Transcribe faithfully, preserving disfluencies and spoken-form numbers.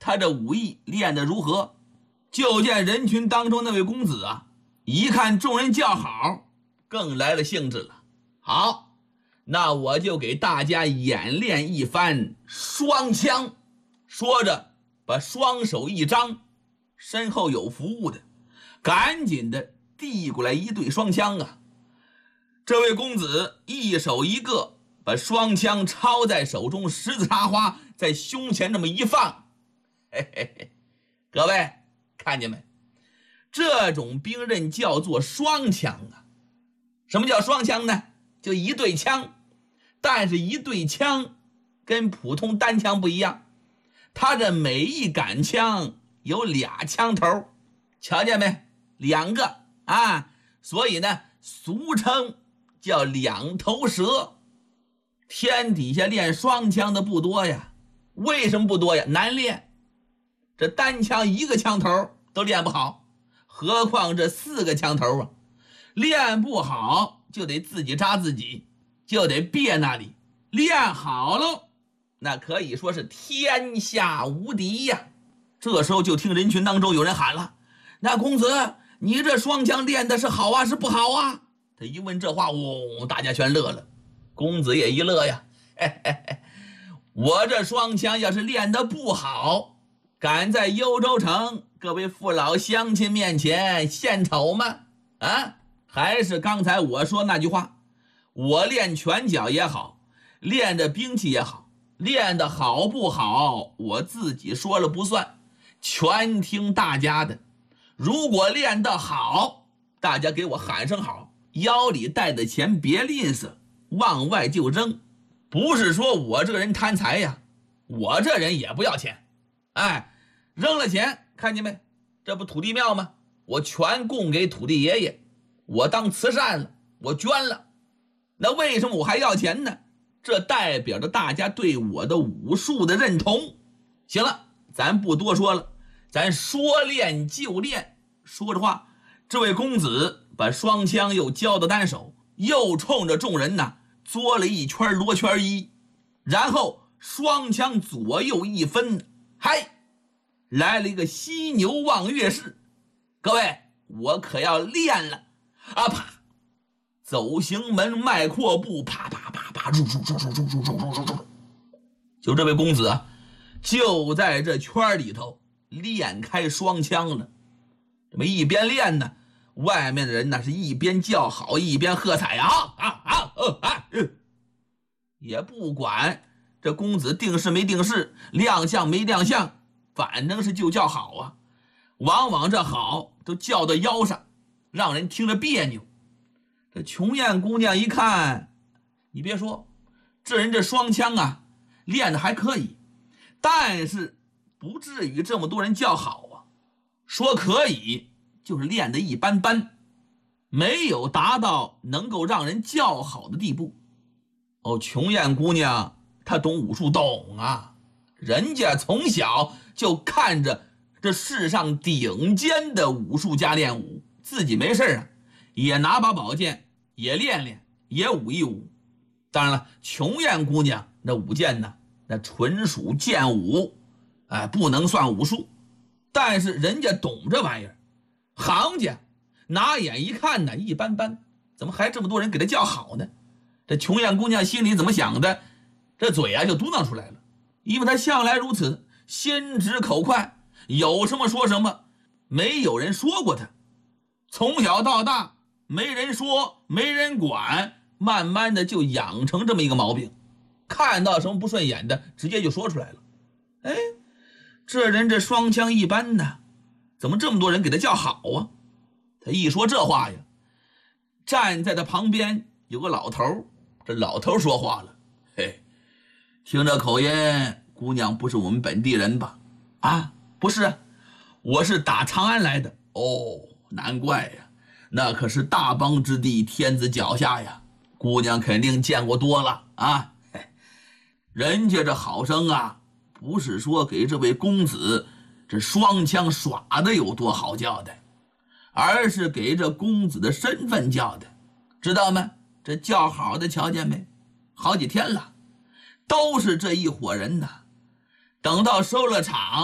他这武艺练得如何。就见人群当中那位公子啊，一看众人叫好，更来了兴致了。好，那我就给大家演练一番双枪。说着把双手一张，身后有服务的赶紧的递过来一对双枪啊。这位公子一手一个，把双枪抄在手中，十字插花在胸前这么一放。嘿嘿嘿，各位看见没？这种兵刃叫做双枪啊。什么叫双枪呢？就一对枪，但是一对枪跟普通单枪不一样，它这每一杆枪有俩枪头，瞧见没？两个啊，所以呢俗称叫两头蛇。天底下练双枪的不多呀。为什么不多呀？难练。这单枪一个枪头都练不好，何况这四个枪头啊，练不好就得自己扎自己，就得别那里。练好了，那可以说是天下无敌呀。这时候就听人群当中有人喊了：那公子，你这双枪练的是好啊是不好啊？他一问这话，哦，大家全乐了。公子也一乐呀，嘿嘿嘿，我这双枪要是练得不好，敢在幽州城各位父老乡亲面前献丑吗？啊，还是刚才我说那句话，我练拳脚也好，练着兵器也好，练得好不好我自己说了不算，全听大家的。如果练得好，大家给我喊声好，腰里带的钱别吝啬，往外就扔。不是说我这个人贪财呀，我这人也不要钱。哎，扔了钱看见没？这不土地庙吗？我全供给土地爷爷，我当慈善了，我捐了。那为什么我还要钱呢？这代表着大家对我的武术的认同。行了，咱不多说了，咱说练就练。说着话，这位公子把双枪又交到单手，又冲着众人呢作了一圈罗圈一，然后双枪左右一分，嗨，来了一个犀牛望月式。各位，我可要练了啊！啪，走行门迈阔步，啪啪啪啪，入入入入入入入入入。就这位公子啊，就在这圈里头练开双枪了。这么一边练呢，外面的人呢是一边叫好一边喝彩啊啊啊啊啊！也不管这公子定势没定势，亮相没亮相，反正是就叫好啊。往往这好都叫到腰上，让人听着别扭。这琼艳姑娘一看，你别说，这人这双枪啊练得还可以，但是不至于这么多人叫好啊。说可以就是练得一般般，没有达到能够让人叫好的地步。哦，琼艳姑娘她懂武术，懂啊，人家从小就看着这世上顶尖的武术家练武，自己没事啊也拿把宝剑也练练，也舞一舞。当然了，琼艳姑娘那舞剑呢，那纯属剑舞，哎，不能算武术，但是人家懂这玩意儿。行家拿眼一看呢，一般般，怎么还这么多人给他叫好呢？这琼艳姑娘心里怎么想的，这嘴啊就嘟囔出来了，因为她向来如此，心直口快，有什么说什么，没有人说过她。从小到大没人说没人管，慢慢的就养成这么一个毛病，看到什么不顺眼的直接就说出来了。哎，这人这双枪一般呢，怎么这么多人给他叫好啊？他一说这话呀，站在他旁边有个老头，这老头说话了：嘿，听这口音，姑娘不是我们本地人吧？啊，不是，我是打长安来的。哦，难怪呀，那可是大邦之地，天子脚下呀，姑娘肯定见过多了啊。人家这好生啊，不是说给这位公子这双枪耍的有多好叫的，而是给这公子的身份叫的，知道吗？这叫好的瞧见没？好几天了，都是这一伙人呐。等到收了场